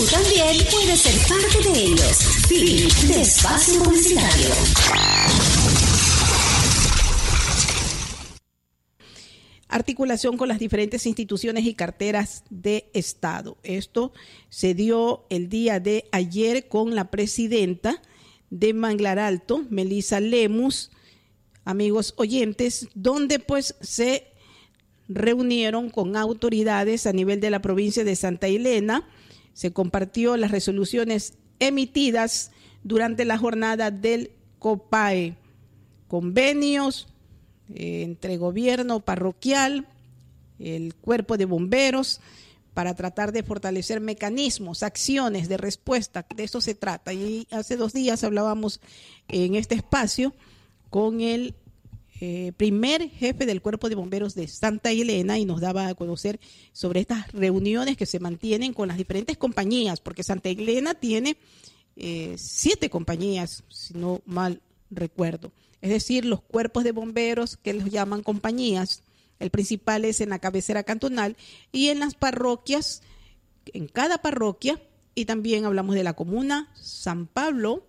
también puedes ser parte de ellos. Fin de espacio publicitario. Articulación con las diferentes instituciones y carteras de Estado. Esto se dio el día de ayer con la presidenta de Manglar Alto, Melissa Lemus, amigos oyentes, donde pues se reunieron con autoridades a nivel de la provincia de Santa Elena. Se compartió las resoluciones emitidas durante la jornada del COPAE, convenios entre gobierno parroquial, el cuerpo de bomberos, para tratar de fortalecer mecanismos, acciones de respuesta. De eso se trata. Y hace 2 días hablábamos en este espacio con el primer jefe del cuerpo de bomberos de Santa Elena y nos daba a conocer sobre estas reuniones que se mantienen con las diferentes compañías, porque Santa Elena tiene 7 compañías, si no mal recuerdo. Es decir, los cuerpos de bomberos que los llaman compañías, el principal es en la cabecera cantonal y en las parroquias, en cada parroquia, y también hablamos de la comuna San Pablo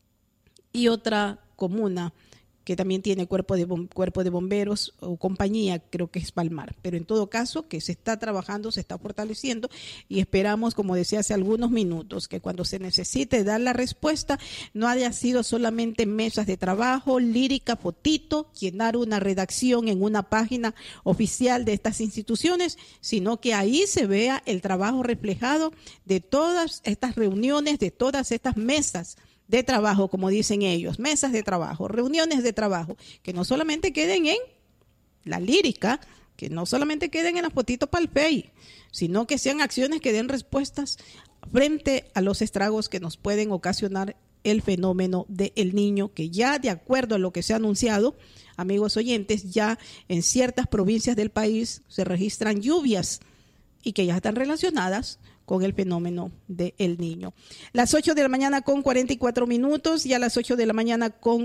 y otra comuna que también tiene cuerpo de bomberos o compañía, creo que es Palmar. Pero en todo caso, que se está trabajando, se está fortaleciendo y esperamos, como decía hace algunos minutos, que cuando se necesite dar la respuesta, no haya sido solamente mesas de trabajo, lírica, fotito, llenar una redacción en una página oficial de estas instituciones, sino que ahí se vea el trabajo reflejado de todas estas reuniones, de todas estas mesas de trabajo, como dicen ellos, mesas de trabajo, reuniones de trabajo, que no solamente queden en la lírica, que no solamente queden en las fotitos para el Face, sino que sean acciones que den respuestas frente a los estragos que nos pueden ocasionar el fenómeno del Niño, que ya de acuerdo a lo que se ha anunciado, amigos oyentes, ya en ciertas provincias del país se registran lluvias y que ya están relacionadas con el fenómeno del Niño. Las 8 de la mañana con 44 minutos, ya las 8 de la mañana con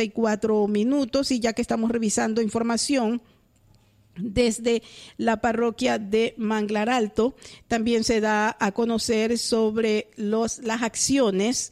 44 minutos, y ya que estamos revisando información desde la parroquia de Manglar Alto, también se da a conocer sobre las acciones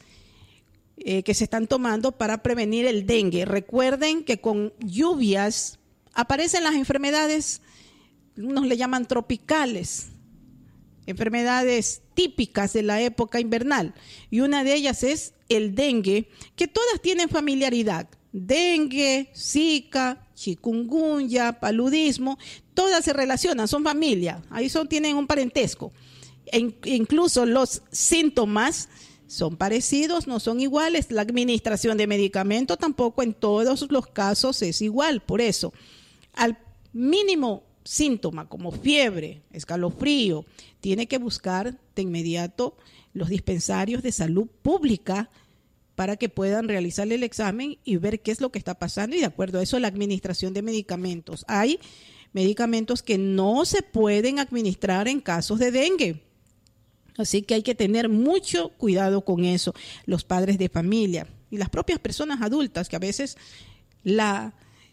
que se están tomando para prevenir el dengue. Recuerden que con lluvias aparecen las enfermedades, unos le llaman tropicales, enfermedades típicas de la época invernal, y una de ellas es el dengue, que todas tienen familiaridad. Dengue, Zika, chikungunya, paludismo, todas se relacionan, son familia, ahí tienen un parentesco. Incluso los síntomas son parecidos, no son iguales. La administración de medicamentos tampoco en todos los casos es igual. Por eso, al mínimo síntoma como fiebre, escalofrío, tiene que buscar de inmediato los dispensarios de salud pública para que puedan realizarle el examen y ver qué es lo que está pasando, y de acuerdo a eso la administración de medicamentos. Hay medicamentos que no se pueden administrar en casos de dengue, así que hay que tener mucho cuidado con eso, los padres de familia y las propias personas adultas, que a veces la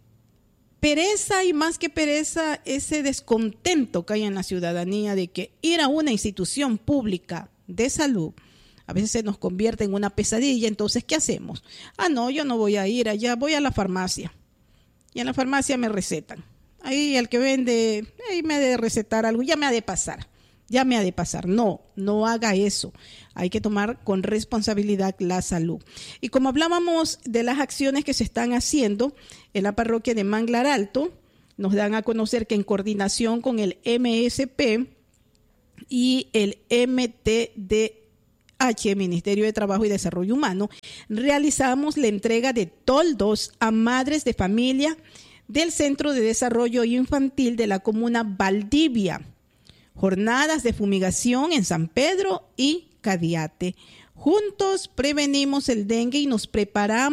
pereza, y más que pereza, ese descontento que hay en la ciudadanía de que ir a una institución pública de salud a veces se nos convierte en una pesadilla. Entonces, ¿qué hacemos? No, yo no voy a ir allá, voy a la farmacia. Y en la farmacia me recetan. Ahí el que vende, ahí me ha de recetar algo, ya me ha de pasar. No, no haga eso. Hay que tomar con responsabilidad la salud. Y como hablábamos de las acciones que se están haciendo en la parroquia de Manglar Alto, nos dan a conocer que en coordinación con el MSP y el MTDH, Ministerio de Trabajo y Desarrollo Humano, realizamos la entrega de toldos a madres de familia del Centro de Desarrollo Infantil de la comuna Valdivia. Jornadas de fumigación en San Pedro y Cadiate. Juntos prevenimos el dengue y nos preparamos